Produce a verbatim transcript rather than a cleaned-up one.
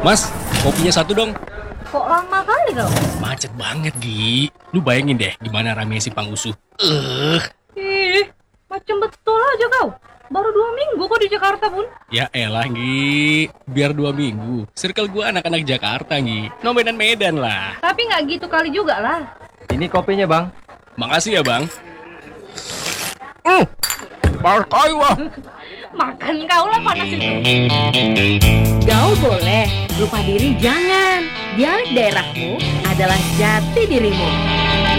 Mas, kopinya satu dong. Kok lama kali kau? Macet banget, Gi. Lu bayangin deh gimana rame si Pangusuh. Eh, Ih, macam betul aja kau. Baru dua minggu kok di Jakarta pun. Ya elah, Gi. Biar dua minggu. Circle gua anak-anak Jakarta, Gi. No Medan-Medan lah. Tapi nggak gitu kali juga lah. Ini kopinya, Bang. Makasih ya, Bang. Hmm, partai wah. Makan kau lah panas itu. Gaul boleh, lupa diri jangan. Dialek daerahmu adalah jati dirimu.